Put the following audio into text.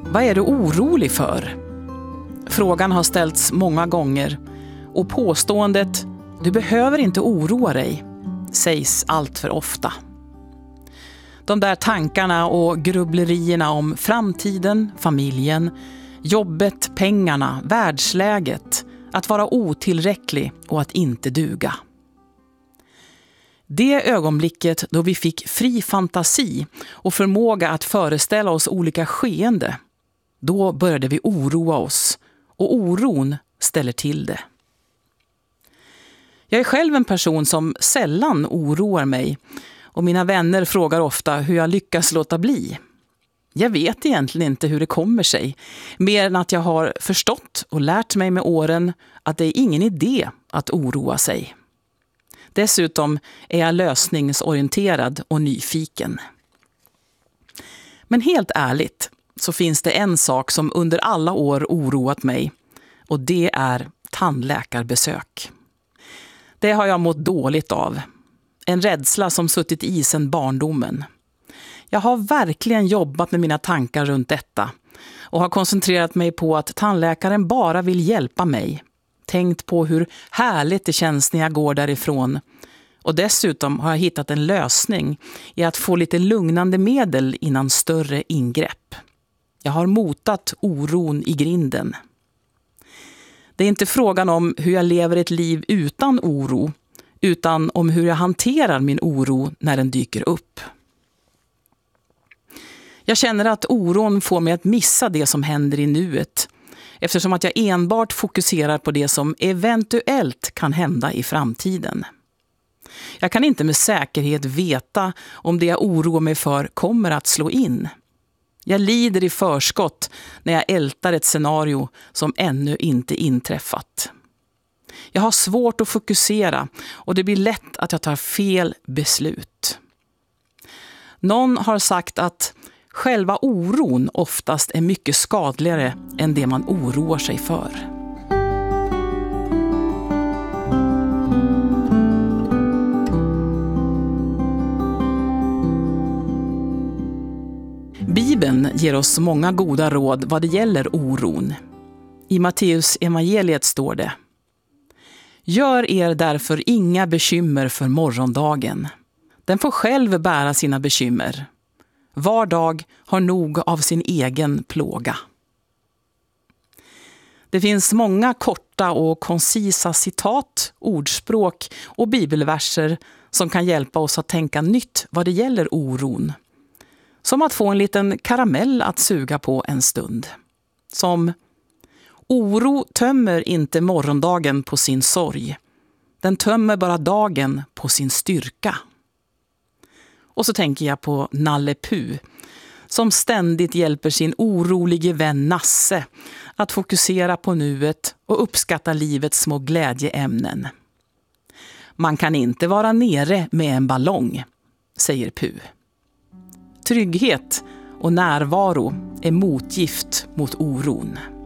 Vad är du orolig för? Frågan har ställts många gånger och påståendet "du behöver inte oroa dig" sägs allt för ofta. De där tankarna och grubblerierna om framtiden, familjen, jobbet, pengarna, världsläget, att vara otillräcklig och att inte duga. Det ögonblicket då vi fick fri fantasi och förmåga att föreställa oss olika skeende, då började vi oroa oss och oron ställer till det. Jag är själv en person som sällan oroar mig och mina vänner frågar ofta hur jag lyckas låta bli. Jag vet egentligen inte hur det kommer sig, mer än att jag har förstått och lärt mig med åren att det är ingen idé att oroa sig. Dessutom är jag lösningsorienterad och nyfiken. Men helt ärligt så finns det en sak som under alla år oroat mig, och det är tandläkarbesök. Det har jag mått dåligt av. En rädsla som suttit i sedan barndomen. Jag har verkligen jobbat med mina tankar runt detta och har koncentrerat mig på att tandläkaren bara vill hjälpa mig. Tänkt på hur härligt det känns när jag går därifrån. Och dessutom har jag hittat en lösning i att få lite lugnande medel innan större ingrepp. Jag har motat oron i grinden. Det är inte frågan om hur jag lever ett liv utan oro, utan om hur jag hanterar min oro när den dyker upp. Jag känner att oron får mig att missa det som händer i nuet, eftersom att jag enbart fokuserar på det som eventuellt kan hända i framtiden. Jag kan inte med säkerhet veta om det jag oroar mig för kommer att slå in. Jag lider i förskott när jag ältar ett scenario som ännu inte inträffat. Jag har svårt att fokusera och det blir lätt att jag tar fel beslut. Någon har sagt att själva oron oftast är mycket skadligare än det man oroar sig för. Bibeln ger oss många goda råd vad det gäller oron. I Matteus evangeliet står det: "Gör er därför inga bekymmer för morgondagen. Den får själv bära sina bekymmer. Var dag har nog av sin egen plåga." Det finns många korta och koncisa citat, ordspråk och bibelverser som kan hjälpa oss att tänka nytt vad det gäller oron. Som att få en liten karamell att suga på en stund. Som: oro tömmer inte morgondagen på sin sorg. Den tömmer bara dagen på sin styrka. Och så tänker jag på Nalle Puh, som ständigt hjälper sin orolige vän Nasse att fokusera på nuet och uppskatta livets små glädjeämnen. Man kan inte vara nere med en ballong, säger Puh. Trygghet och närvaro är motgift mot oron.